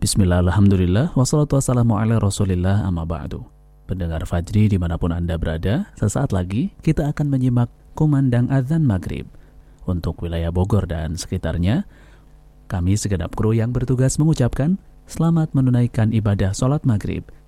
Bismillah, alhamdulillah, wassalatu wassalamu ala rasulillah, amma ba'du. Pendengar Fajri dimanapun Anda berada, sesaat lagi kita akan menyimak kumandang azan maghrib. Untuk wilayah Bogor dan sekitarnya, kami segenap kru yang bertugas mengucapkan selamat menunaikan ibadah sholat maghrib